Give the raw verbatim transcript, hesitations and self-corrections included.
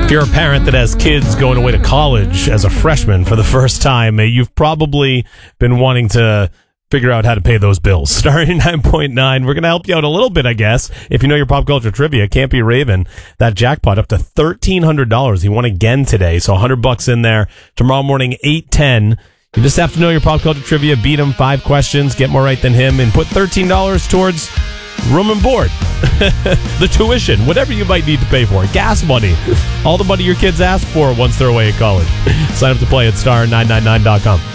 If you're a parent that has kids going away to college as a freshman for the first time, you've probably been wanting to figure out how to pay those bills. Star eighty-nine point nine, we're going to help you out a little bit, I guess. If you know your pop culture trivia, Campy Raven, that jackpot up to thirteen hundred dollars. He won again today, so one hundred bucks in there. Tomorrow morning, eight ten. You just have to know your pop culture trivia, beat him five questions, get more right than him, and put thirteen dollars towards room and board, the tuition, whatever you might need to pay for, gas money, all the money your kids ask for once they're away at college. Sign up to play at star nine nine nine dot com.